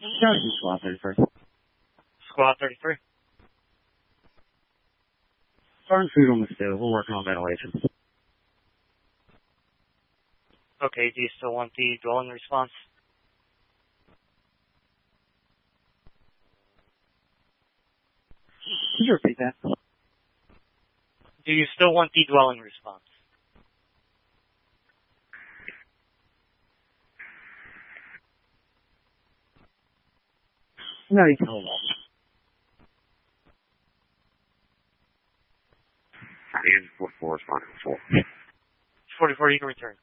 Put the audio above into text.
Charlie Squad 33. Squad 33. Starting food on the stove. We're working on ventilation. Okay, do you still want the dwelling response? Could you repeat that? Do you still want the dwelling response? No, you can hold on. 44 responding 4. 44, you can return.